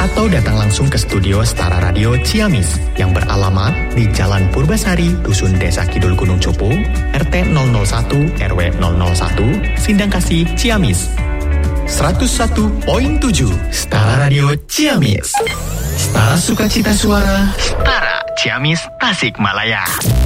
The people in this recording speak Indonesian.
atau datang langsung ke studio Setara Radio Ciamis yang beralamat di Jalan Purbasari, Dusun Desa Kidul Gunung Copo, RT 001 RW 001, Sindangkasih, Ciamis. 101.7 Setara Radio Ciamis. Setara sukacita suara, Setara Ciamis Tasikmalaya.